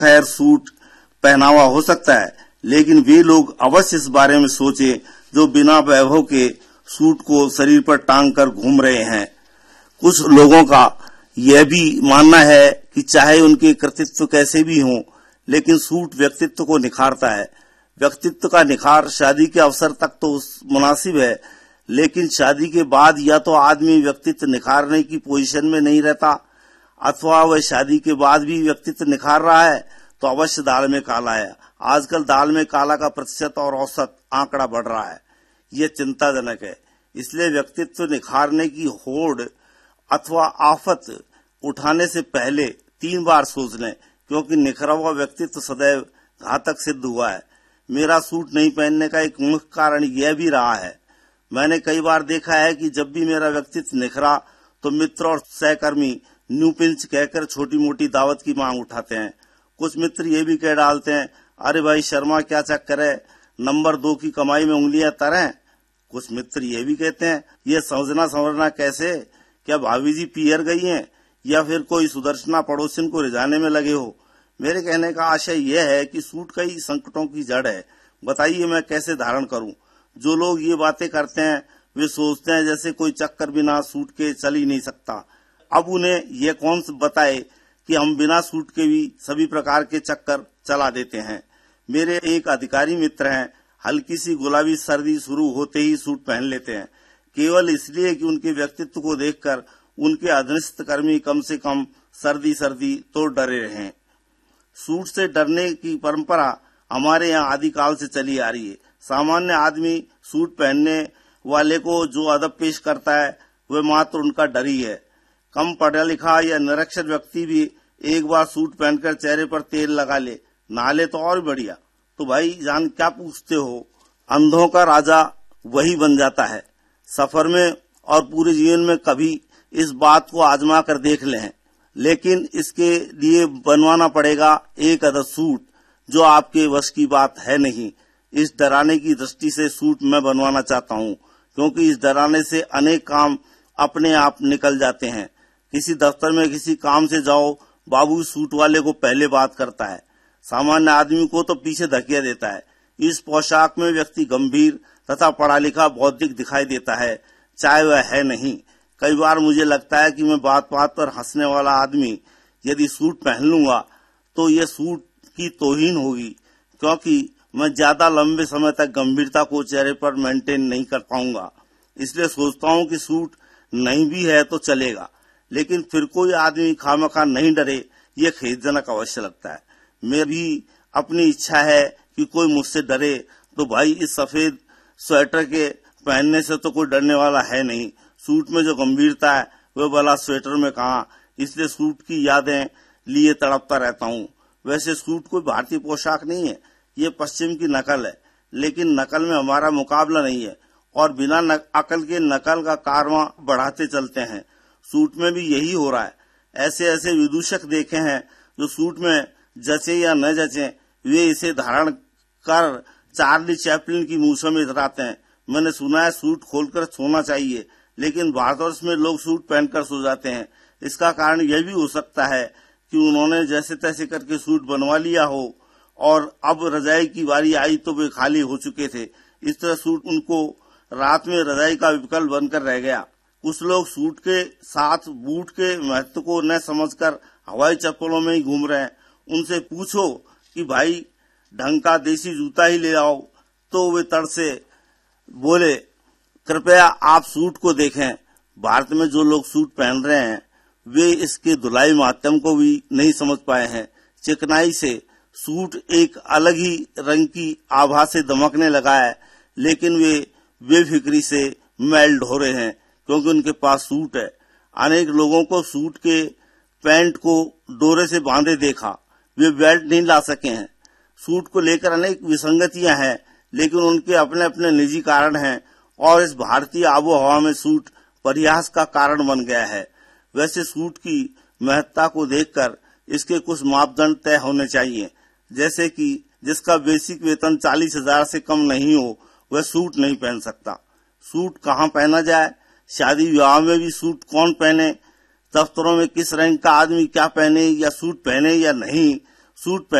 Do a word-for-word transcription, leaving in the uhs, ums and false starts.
खैर सूट पहनावा हो सकता है, लेकिन वे लोग अवश्य इस बारे में सोचें जो बिना वैभव के सूट को शरीर पर टांग कर घूम रहे हैं। कुछ लोगों का यह भी मानना है कि चाहे उनके कृतित्व कैसे भी हों, लेकिन सूट व्यक्तित्व को निखारता है। व्यक्तित्व का निखार शादी के अवसर तक तो मुनासिब है, लेकिन शादी के बाद या तो आदमी व्यक्तित्व निखारने की पोजीशन में नहीं रहता, अथवा वह शादी के बाद भी व्यक्तित्व निखार रहा है तो अवश्य दाल में काला है। आजकल दाल में काला का प्रतिशत और औसत आंकड़ा बढ़ रहा है, यह चिंताजनक है। इसलिए व्यक्तित्व निखारने की होड़ अथवा आफत उठाने से पहले तीन बार सोच लें, क्योंकि निखरा हुआ व्यक्तित्व सदैव घातक सिद्ध हुआ है। मेरा सूट नहीं पहनने का एक मुख्य कारण यह भी रहा है। मैंने कई बार देखा है कि जब भी मेरा व्यक्तित्व निखरा तो मित्र और सहकर्मी न्यू पिंच कहकर छोटी मोटी दावत की मांग उठाते हैं। कुछ मित्र ये भी कह डालते हैं, अरे भाई शर्मा क्या चक्कर है, नंबर दो की कमाई में उंगलियां तरें। कुछ मित्र ये भी कहते हैं, ये समझना समझना कैसे, क्या भाभी जी पियर गई हैं या फिर कोई सुदर्शना पड़ोसिन को रिझाने में लगे हो। मेरे कहने का आशय यह है कि सूट कई संकटों की जड़ है। बताइए मैं कैसे धारण करूं। जो लोग ये बातें करते हैं वे सोचते हैं जैसे कोई चक्कर बिना सूट के चल ही नहीं सकता। अब उन्हें यह कौन बताए कि हम बिना सूट के भी सभी प्रकार के चक्कर चला देते हैं। मेरे एक अधिकारी मित्र हैं, हल्की सी गुलाबी सर्दी शुरू होते ही सूट पहन लेते हैं, केवल इसलिए कि उनके व्यक्तित्व को देखकर उनके अधीनस्थ कर्मी कम से कम सर्दी सर्दी तो डरे रहें। सूट से डरने की परंपरा हमारे यहाँ आदिकाल से चली आ रही है। सामान्य आदमी सूट पहनने वाले को जो अदब पेश करता है वह मात्र उनका डर ही है। कम पढ़ा लिखा या निरक्षर व्यक्ति भी एक बार सूट पहनकर चेहरे पर तेल लगा ले, नहा ले तो और बढ़िया। तो भाई जान क्या पूछते हो, अंधों का राजा वही बन जाता है। सफर में और पूरे जीवन में कभी इस बात को आजमा कर देख लें, लेकिन इसके लिए बनवाना पड़ेगा एक अदद सूट, जो आपके वश की बात है नहीं। इस डराने की दृष्टि से सूट मैं बनवाना चाहता हूँ, क्योंकि इस डराने से अनेक काम अपने आप निकल जाते हैं। किसी दफ्तर में किसी काम से जाओ, बाबू सूट वाले को पहले बात करता है, सामान्य आदमी को तो पीछे धकेल देता है। इस पोशाक में व्यक्ति गंभीर तथा पढ़ा लिखा बौद्धिक दिखाई देता है, चाहे वह है नहीं। कई बार मुझे लगता है कि मैं बात बात पर हंसने वाला आदमी यदि सूट पहन लूंगा तो यह सूट की तौहीन होगी, क्योंकि मैं ज्यादा लंबे समय तक गंभीरता को चेहरे पर मेंटेन नहीं कर पाऊंगा। इसलिए सोचता हूं कि सूट नहीं भी है तो चलेगा, लेकिन फिर कोई आदमी खामखा नहीं डरे, ये खेदजनक अवश्य लगता है। मेरी भी अपनी इच्छा है कि कोई मुझसे डरे, तो भाई इस सफेद स्वेटर के पहनने से तो कोई डरने वाला है नहीं। सूट में जो गंभीरता है वह भला स्वेटर में कहाँ। इसलिए सूट की यादें लिए तड़पता रहता हूँ। वैसे सूट कोई भारतीय पोशाक नहीं है, ये पश्चिम की नकल है, लेकिन नकल में हमारा मुकाबला नहीं है और बिना अकल के नकल का कारवां बढ़ाते चलते हैं। सूट में भी यही हो रहा है। ऐसे ऐसे विदूषक देखे हैं जो सूट में जचे या न जचे वे इसे धारण कर चार्ली चैपलिन की मूसों में इतराते हैं। मैंने सुना है सूट खोलकर सोना चाहिए, लेकिन भारतवर्ष में लोग सूट पहनकर सो जाते हैं। इसका कारण यह भी हो सकता है कि उन्होंने जैसे तैसे करके सूट बनवा लिया हो और अब रजाई की बारी आई तो वे खाली हो चुके थे। इस तरह सूट उनको रात में रजाई का विकल्प बनकर रह गया। कुछ लोग सूट के साथ बूट के महत्व को न समझकर हवाई चप्पलों में ही घूम रहे हैं। उनसे पूछो कि भाई ढंग का देसी जूता ही ले आओ, तो वे तड़ से बोले कृपया आप सूट को देखें। भारत में जो लोग सूट पहन रहे हैं वे इसके धुलाई माध्यम को भी नहीं समझ पाए हैं। चिकनाई से सूट एक अलग ही रंग की आभा से दमकने लगा है, लेकिन वे बेफिक्री से मैल ढो रहे हैं क्योंकि उनके पास सूट है। अनेक लोगों को सूट के पैंट को डोरे से बांधे देखा, वे बेल्ट नहीं ला सके हैं। सूट को लेकर अनेक विसंगतियां हैं, लेकिन उनके अपने अपने निजी कारण हैं और इस भारतीय आबो हवा में सूट परिहास का कारण बन गया है। वैसे सूट की महत्ता को देखकर इसके कुछ मापदंड तय होने चाहिए, जैसे कि जिसका बेसिक वेतन चालीस हजार से कम नहीं हो वह सूट नहीं पहन सकता। सूट कहाँ पहना जाए, शादी विवाह में भी सूट कौन पहने, दफ्तरों में किस रंग का आदमी क्या पहने या सूट पहने या नहीं, सूट